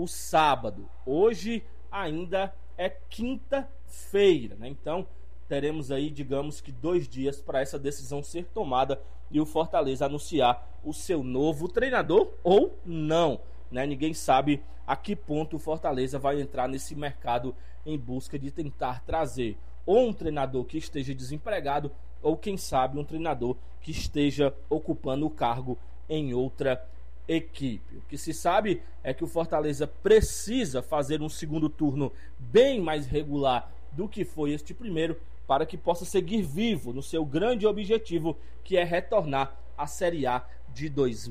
o sábado. Hoje ainda é quinta-feira, né? Então teremos aí, digamos que 2 dias para essa decisão ser tomada e o Fortaleza anunciar o seu novo treinador ou não, né? Ninguém sabe a que ponto o Fortaleza vai entrar nesse mercado em busca de tentar trazer ou um treinador que esteja desempregado ou, quem sabe, um treinador que esteja ocupando o cargo em outra equipe. O que se sabe é que o Fortaleza precisa fazer um segundo turno bem mais regular do que foi este primeiro, para que possa seguir vivo no seu grande objetivo, que é retornar à Série A de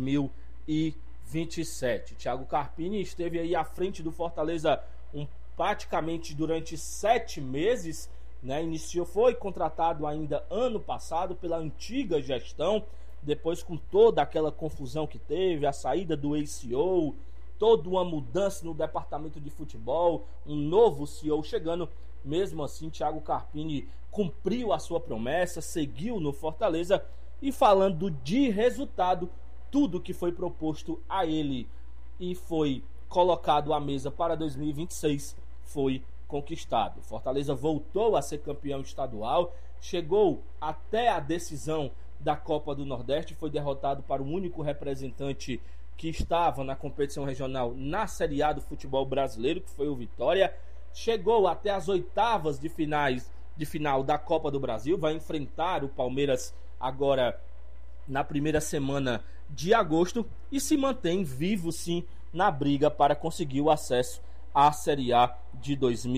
2027. Thiago Carpini esteve aí à frente do Fortaleza praticamente durante 7 meses, né? Foi contratado ainda ano passado pela antiga gestão, depois com toda aquela confusão que teve, a saída do ex-CEO, toda uma mudança no departamento de futebol, um novo CEO chegando. Mesmo assim, Thiago Carpini cumpriu a sua promessa, seguiu no Fortaleza e, falando de resultado, tudo que foi proposto a ele e foi colocado à mesa para 2026 foi conquistado. Fortaleza voltou a ser campeão estadual, chegou até a decisão da Copa do Nordeste, foi derrotado para o único representante que estava na competição regional na Série A do futebol brasileiro, que foi o Vitória. Chegou até as oitavas de final da Copa do Brasil, vai enfrentar o Palmeiras agora na primeira semana de agosto e se mantém vivo sim na briga para conseguir o acesso à Série A de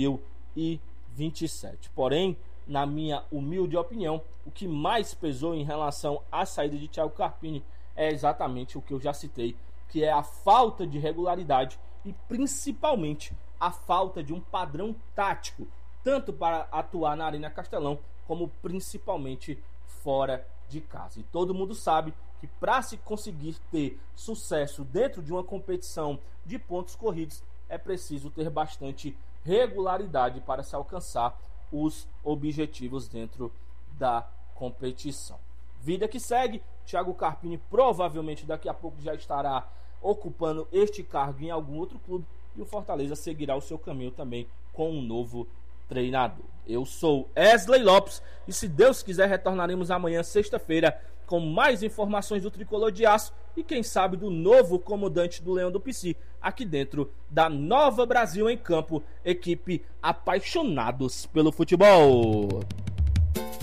2027. Porém, na minha humilde opinião, o que mais pesou em relação à saída de Thiago Carpini é exatamente o que eu já citei, que é a falta de regularidade e principalmente a falta de um padrão tático, tanto para atuar na Arena Castelão, como principalmente fora de casa. E todo mundo sabe que para se conseguir ter sucesso dentro de uma competição de pontos corridos, é preciso ter bastante regularidade para se alcançar os objetivos dentro da competição. Vida que segue, Thiago Carpini provavelmente daqui a pouco já estará ocupando este cargo em algum outro clube, e o Fortaleza seguirá o seu caminho também com um novo treinador. Eu sou Wesley Lopes e, se Deus quiser, retornaremos amanhã, sexta-feira, com mais informações do Tricolor de Aço e, quem sabe, do novo comandante do Leão do Pici, aqui dentro da Nova Brasil em Campo, equipe apaixonados pelo futebol.